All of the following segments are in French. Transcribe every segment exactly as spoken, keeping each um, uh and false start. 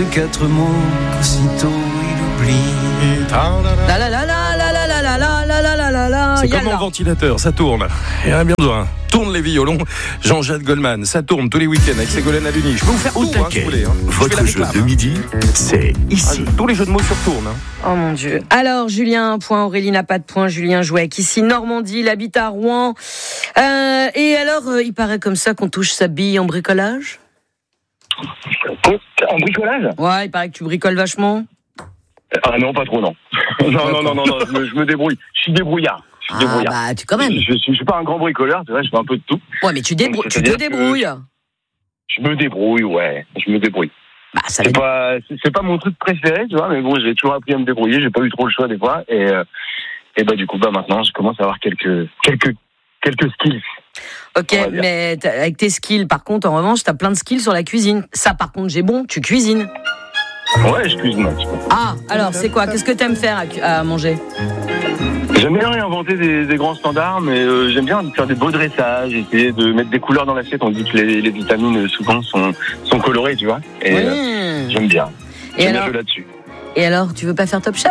de quatre mots qu'aussitôt il oublie. La la la la la la la la la la la la la la. C'est comme un ventilateur, ça tourne. Il y en a bien besoin. Tourne les violons. Jean-Jacques Goldman, ça tourne tous les week-ends avec Ségolène Hallyoni. Je peux vous faire Au tout, hein, taquet. si vous voulez. Hein. Votre jeu de midi, c'est ici. Ah, tous les jeux de mots sur tourne. Hein. Oh mon Dieu. Alors, Julien, un point. Aurélie n'a pas de point. Julien joue avec ici Normandie. Il habite à Rouen. Euh, et alors, euh, il paraît comme ça qu'on touche sa bille en bricolage ? En bricolage ? Ouais, il paraît que tu bricoles vachement. Ah non, pas trop, non. non, non, non, non, non, je me, je me débrouille. Je suis débrouillard. Je suis Ah débrouillard. bah, tu quand même. Je, je, suis, je suis pas un grand bricoleur, c'est vrai, je fais un peu de tout. Ouais, mais tu, débrou- Donc, tu te c'est-à-dire que débrouilles. Je me débrouille, ouais. Je me débrouille. Bah, ça veut C'est dire... pas, c'est, c'est pas mon truc préféré, tu vois, mais bon, j'ai toujours appris à me débrouiller, j'ai pas eu trop le choix des fois, et, euh, et bah, du coup, bah, maintenant, je commence à avoir quelques, quelques, quelques skills. Ok, mais avec tes skills, par contre, en revanche, t'as plein de skills sur la cuisine. Ça, par contre, j'ai bon, tu cuisines. Ouais, je cuisine un petit peu. Ah, alors, c'est quoi ? Qu'est-ce que t'aimes faire à, cu- à manger ? J'aime bien réinventer des, des grands standards, mais euh, j'aime bien faire des beaux dressages, essayer de mettre des couleurs dans l'assiette. On dit que les, les vitamines, souvent, sont, sont colorées, tu vois. Et Ouais. euh, j'aime bien. Et J'aime bien alors, jouer là-dessus. et alors, tu veux pas faire Top Chef ?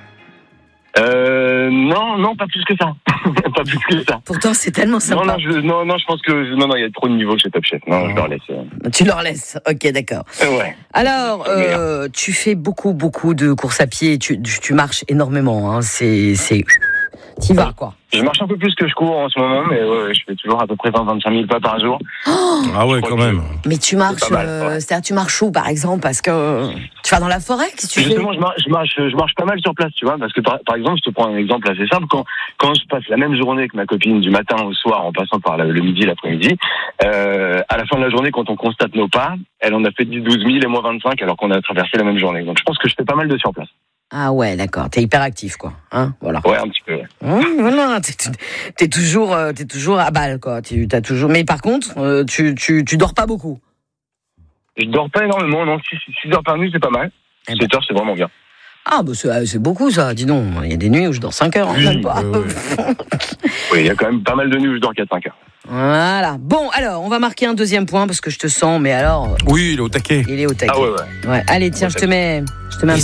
Euh, non, non, pas plus que ça. Pas plus que ça. Pourtant, c'est tellement Non, sympa. non, je, non, non, je pense que non, non, il y a trop de niveaux chez Top Chef. Non, je leur laisse. euh. Tu leur laisses. Ok, d'accord. Euh, ouais. Alors, euh, tu fais beaucoup, beaucoup de courses à pied. Tu, tu, tu marches énormément. Hein. C'est, c'est, t'y vas quoi. Je marche un peu plus que je cours en ce moment, mais ouais, ouais, je fais toujours à peu près vingt à vingt-cinq mille pas par jour. Ah ouais, quand même. Mais tu marches, C'est pas mal, euh, ouais. c'est-à-dire tu marches où, par exemple, parce que tu vas dans la forêt, qu'est-ce que tu fais ? Justement, je marche, je marche, je marche pas mal sur place, tu vois, parce que par, par exemple, je te prends un exemple assez simple. Quand, quand je passe la même journée que ma copine du matin au soir, en passant par la- le midi, l'après-midi, euh, à la fin de la journée, quand on constate nos pas, elle en a fait dix douze mille et moi vingt-cinq, alors qu'on a traversé la même journée. Donc, je pense que je fais pas mal de sur place. Ah ouais, d'accord. T'es hyper actif, quoi. Hein, voilà. Ouais, un petit peu. Ouais. Mmh, voilà, t'es, t'es toujours, euh, t'es toujours à balle, quoi. Tu, t'as toujours. Mais par contre, euh, tu, tu, tu dors pas beaucoup. Je dors pas énormément, non. six heures par nuit, c'est pas mal. Eh ben. sept heures, c'est vraiment bien. Ah, bah c'est, c'est beaucoup, ça. Dis donc, il y a des nuits où je dors cinq heures. Hein, Oui, même pas. ouais, ouais. Oui, il y a quand même pas mal de nuits où je dors quatre à cinq heures. Voilà. Bon, alors, on va marquer un deuxième point parce que je te sens, mais alors, Oui, il est au taquet. il est au taquet. Ah ouais, ouais. Ouais. Allez, tiens, je te mets, je te mets un